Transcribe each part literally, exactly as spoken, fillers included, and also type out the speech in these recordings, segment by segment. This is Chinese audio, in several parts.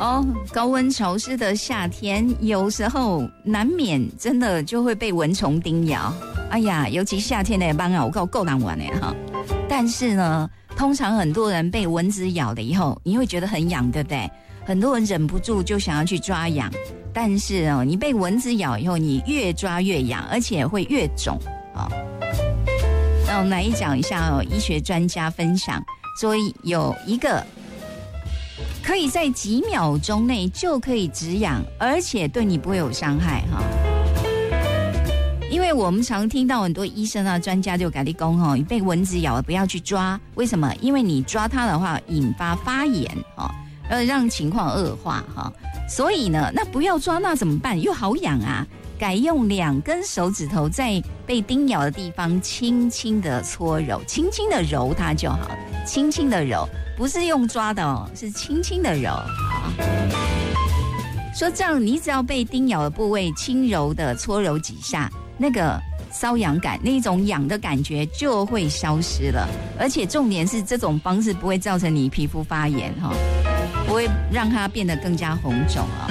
哦，高温潮湿的夏天，有时候难免真的就会被蚊虫叮咬。哎呀，尤其夏天的班啊，我够够难玩的哈。但是呢，通常很多人被蚊子咬了以后，你会觉得很痒，对不对？很多人忍不住就想要去抓痒，但是哦，你被蚊子咬以后，你越抓越痒，而且会越肿啊。那我们来讲一下哦，医学专家分享说有一个。可以在几秒钟内就可以止痒，而且对你不会有伤害哈。因为我们常听到很多医生啊、专家就跟你说哈，你被蚊子咬了不要去抓，为什么？因为你抓它的话，引发发炎哈，呃，让情况恶化哈。所以呢，那不要抓，那怎么办？又好痒啊！改用两根手指头在被叮咬的地方轻轻的搓揉，轻轻的揉它就好了，轻轻的揉。不是用抓的哦，是轻轻的揉。好，说这样你只要被叮咬的部位轻柔的搓揉几下，那个瘙痒感，那种痒的感觉就会消失了。而且重点是这种方式不会造成你皮肤发炎哈，不会让它变得更加红肿啊。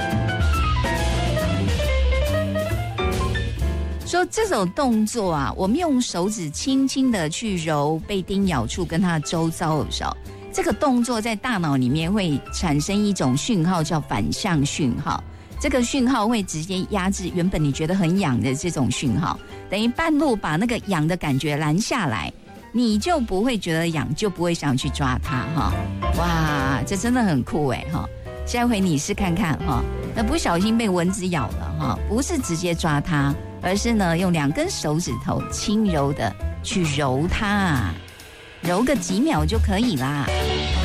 说这种动作啊，我们用手指轻轻的去揉被叮咬处跟它的周遭的时候，这个动作在大脑里面会产生一种讯号，叫反向讯号。这个讯号会直接压制原本你觉得很痒的这种讯号，等于半路把那个痒的感觉拦下来，你就不会觉得痒，就不会想去抓它哈。哇，这真的很酷哎哈！下回你试看看哈。那不小心被蚊子咬了哈，不是直接抓它，而是呢用两根手指头轻柔的去揉它。揉个几秒就可以啦。